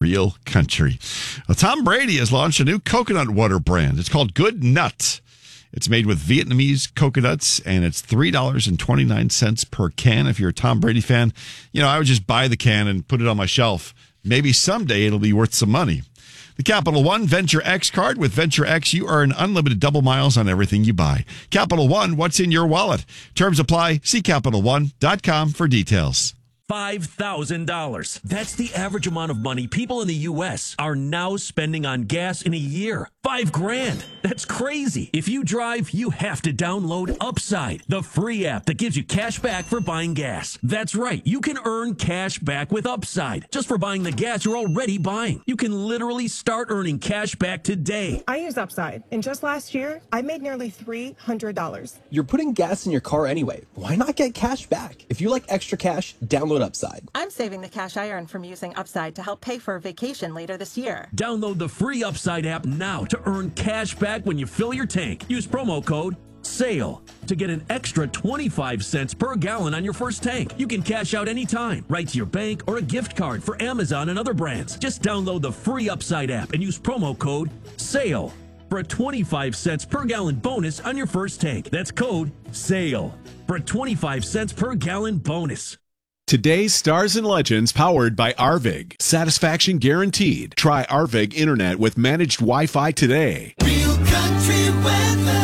real country. Well, Tom Brady has launched a new coconut water brand. It's called Good Nut. It's made with Vietnamese coconuts, and it's $3.29 per can. If you're a Tom Brady fan, I would just buy the can and put it on my shelf. Maybe someday it'll be worth some money. The Capital One Venture X card. With Venture X, you earn unlimited double miles on everything you buy. Capital One, what's in your wallet? Terms apply. See CapitalOne.com for details. $5,000. That's the average amount of money people in the U.S. are now spending on gas in a year. $5,000. That's crazy. If you drive, you have to download Upside, the free app that gives you cash back for buying gas. That's right. You can earn cash back with Upside just for buying the gas you're already buying. You can literally start earning cash back today. I use Upside, and just last year, I made nearly $300. You're putting gas in your car anyway. Why not get cash back? If you like extra cash, download Upside. I'm saving the cash I earn from using Upside to help pay for a vacation later this year. Download the free Upside app now to earn cash back when you fill your tank. Use promo code SALE to get an extra 25 cents per gallon on your first tank. You can cash out anytime, right to your bank or a gift card for Amazon and other brands. Just download the free Upside app and use promo code SALE for a 25 cents per gallon bonus on your first tank. That's code SALE for a 25 cents per gallon bonus. Today's Stars and Legends powered by Arvig. Satisfaction guaranteed. Try Arvig Internet with managed Wi-Fi today. Real country weather.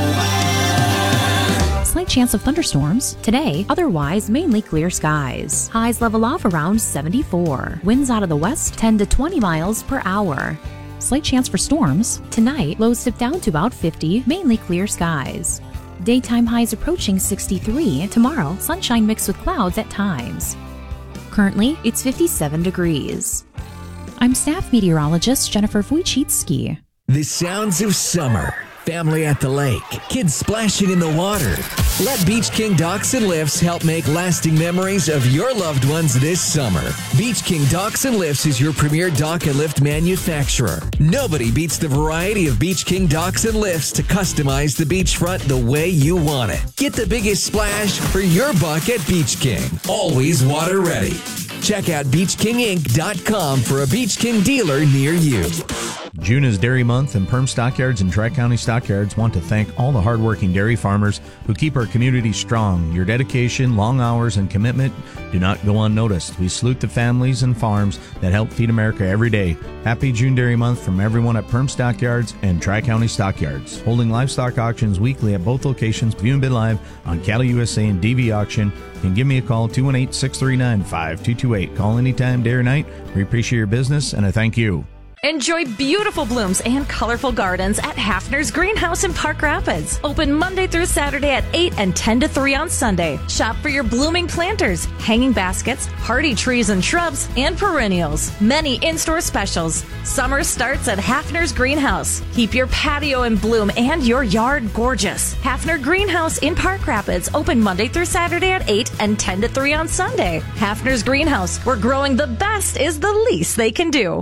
Slight chance of thunderstorms today, otherwise mainly clear skies. Highs level off around 74. Winds out of the west 10 to 20 miles per hour. Slight chance for storms tonight, lows dip down to about 50, mainly clear skies. Daytime highs approaching 63. Tomorrow, sunshine mixed with clouds at times. Currently, it's 57 degrees. I'm staff meteorologist Jennifer Wojcicki. The sounds of summer. Family at the lake. Kids splashing in the water. Let Beach King Docks and Lifts help make lasting memories of your loved ones this summer. Beach King Docks and Lifts is your premier dock and lift manufacturer. Nobody beats the variety of Beach King Docks and Lifts to customize the beachfront the way you want it. Get the biggest splash for your buck at Beach King. Always water ready. Check out BeachKingInc.com for a Beach King dealer near you. June is Dairy Month, and Perm Stockyards and Tri-County Stockyards want to thank all the hardworking dairy farmers who keep our community strong. Your dedication, long hours, and commitment do not go unnoticed. We salute the families and farms that help feed America every day. Happy June Dairy Month from everyone at Perm Stockyards and Tri-County Stockyards. Holding livestock auctions weekly at both locations. View and bid live on Cattle USA and DV Auction. You can give me a call, 218-639-5228. Call anytime, day or night. We appreciate your business, and I thank you. Enjoy beautiful blooms and colorful gardens at Hafner's Greenhouse in Park Rapids. Open Monday through Saturday at 8 and 10 to 3 on Sunday. Shop for your blooming planters, hanging baskets, hardy trees and shrubs, and perennials. Many in-store specials. Summer starts at Hafner's Greenhouse. Keep your patio in bloom and your yard gorgeous. Hafner Greenhouse in Park Rapids. Open Monday through Saturday at 8 and 10 to 3 on Sunday. Hafner's Greenhouse, where growing the best is the least they can do.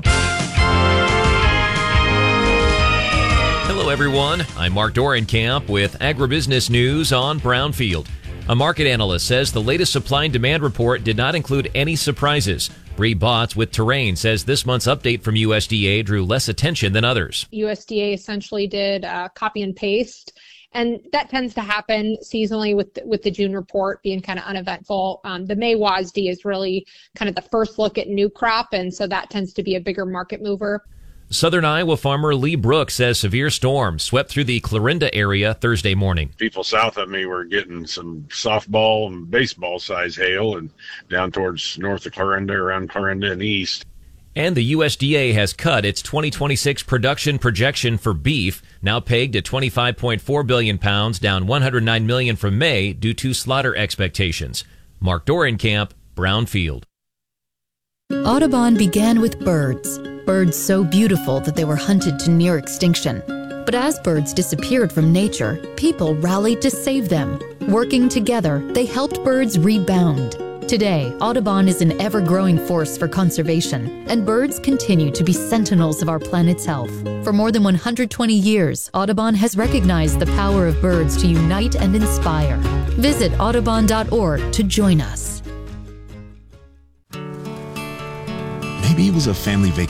Hello, everyone. I'm Mark Dorenkamp with Agribusiness News on Brownfield. A market analyst says the latest supply and demand report did not include any surprises. Bree Botts with Terrain says this month's update from USDA drew less attention than others. USDA essentially did copy and paste, and that tends to happen seasonally with the June report being kind of uneventful. The May WASDE is really kind of the first look at new crop, and so that tends to be a bigger market mover. Southern Iowa farmer Lee Brooks says severe storms swept through the Clarinda area Thursday morning. People south of me were getting some softball and baseball size hail, and down towards north of Clarinda, around Clarinda and east. And the USDA has cut its 2026 production projection for beef, now pegged at 25.4 billion pounds, down 109 million from May due to slaughter expectations. Mark Dorenkamp, Brownfield. Audubon began with birds. Birds so beautiful that they were hunted to near extinction. But as birds disappeared from nature, people rallied to save them. Working together, they helped birds rebound. Today, Audubon is an ever-growing force for conservation, and birds continue to be sentinels of our planet's health. For more than 120 years, Audubon has recognized the power of birds to unite and inspire. Visit audubon.org to join us. Maybe it was a family vacation.